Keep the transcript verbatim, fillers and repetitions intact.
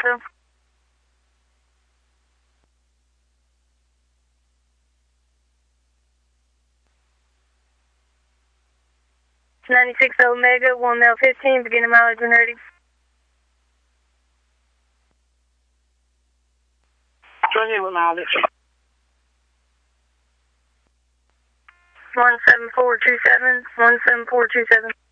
Delta. ninety-six Omega, one mile fifteen, beginning mileage when ready. Go ahead with mileage. one seven four two seven, one seven four two seven.